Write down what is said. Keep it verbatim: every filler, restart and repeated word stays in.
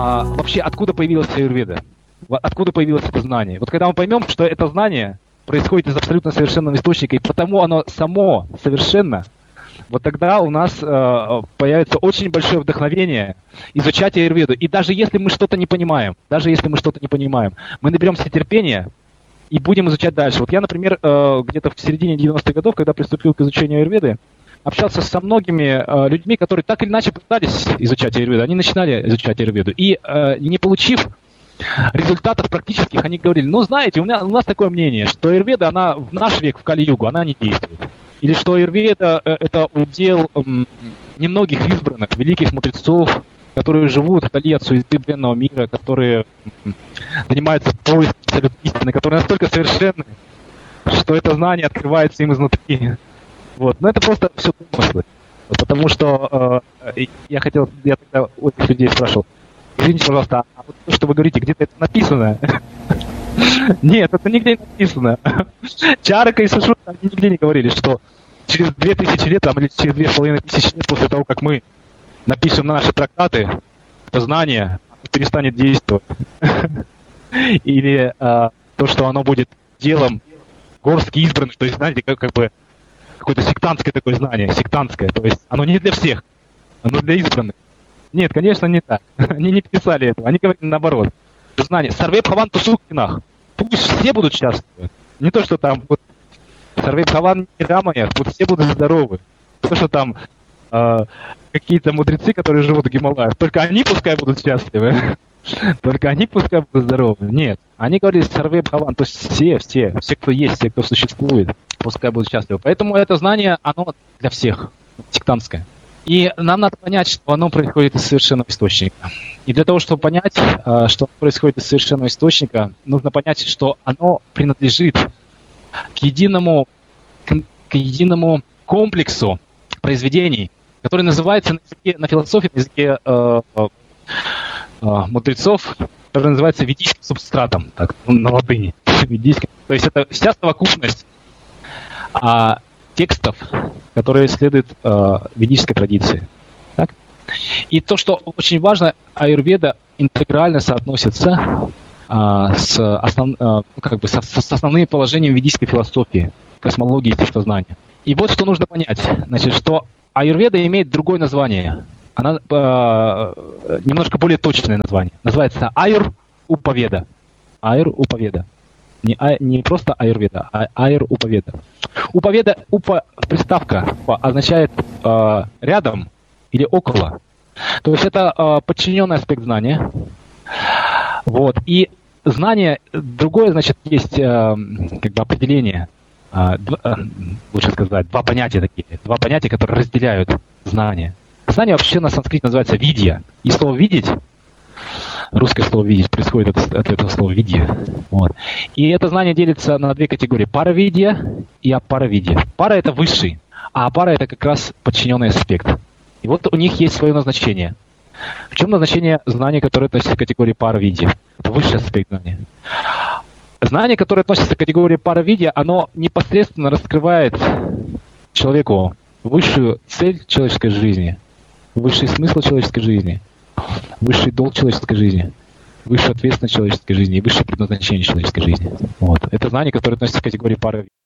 а, вообще откуда появилась аюрведа? Откуда появилось это знание? Вот когда мы поймем, что это знание происходит из абсолютно совершенного источника, и потому оно само совершенно, вот тогда у нас э, появится очень большое вдохновение изучать аюрведу. И даже если мы что-то не понимаем, даже если мы что-то не понимаем, мы наберемся терпения и будем изучать дальше. Вот я, например, э, где-то в середине девяностых годов, когда приступил к изучению аюрведы, общался со многими э, людьми, которые так или иначе пытались изучать аюрведу. Они начинали изучать аюрведу. И э, не получив результатов практических, они говорили: ну, знаете, у, меня, у нас такое мнение, что аюрведа, она в наш век, в Кали-югу, она не действует. Или что аюрведа – это удел м, немногих избранных, великих мудрецов, которые живут вдали от суеты бренного мира, которые м, занимаются поиском абсолютной истины, которые настолько совершенны, что это знание открывается им изнутри. Вот. Но это просто все домыслы. Потому что э, я хотел, я тогда у этих людей спрашивал: извините, пожалуйста, а вот то, что вы говорите, где-то это написано? Нет, это нигде не написано. Чарака и Сушрута, они нигде не говорили, что через две тысячи лет, там, или через две с половиной тысячи лет после того, как мы напишем наши трактаты, это знание перестанет действовать. Или а, то, что оно будет делом горстки избранных, то есть, знаете, как, как бы какое-то сектантское такое знание, сектантское, то есть оно не для всех, оно для избранных. Нет, конечно, не так. Они не писали этого, они говорили наоборот. Знание. Сарвей Бхаван Тусуктинах. Пусть все будут счастливы. Не то, что там вот Сарвей Бхаван Рамаях, вот все будут здоровы. То, что там э, какие-то мудрецы, которые живут в Гималаях, только они пускай будут счастливы. Только они пускай будут здоровы. Нет. Они говорили Сарвей Бхаван, то есть все, все, все, кто есть, все, кто существует, пускай будут счастливы. Поэтому это знание, оно для всех, сектантское. И нам надо понять, что оно происходит из совершенного источника. И для того, чтобы понять, что происходит из совершенного источника, нужно понять, что оно принадлежит к единому, к единому комплексу произведений, который называется на, языке, на философии, на языке э, э, мудрецов, который называется ведическим субстратом, так, на латыни. Ведическим. То есть это вся совокупность а, текстов, которые следуют э, ведической традиции. Так? И то, что очень важно, аюрведа интегрально соотносится э, с, основ, э, как бы со, с основными положениями ведической философии, космологии и естествознания. И вот что нужно понять, значит, что аюрведа имеет другое название. Она э, немножко более точное название. Называется Аюр-Упаведа. Аюр-Упаведа. Не, а, не просто аюрведа, а аюр-упаведа. Упаведа, упа, приставка упа, означает э, рядом или около. То есть это э, подчиненный аспект знания. Вот. И знание, другое, значит, есть э, как бы определение, э, дв, э, лучше сказать, два понятия такие, два понятия, которые разделяют знание. Знание вообще на санскрите называется видья. И слово видеть, русское слово «видеть» происходит от, от этого слова «видья». Вот. И это знание делится на две категории: паравидья и апаравидья. Пара – это высший, а апара – это как раз подчиненный аспект. И вот у них есть свое назначение. В чем назначение знания, которое относится к категории паравидья? Это высший аспект знания. Знание, которое относится к категории паравидья, оно непосредственно раскрывает человеку высшую цель человеческой жизни, высший смысл человеческой жизни, высший долг человеческой жизни, высшая ответственность человеческой жизни и высшее предназначение человеческой жизни. Вот. Это знание, которое относится к категории пары.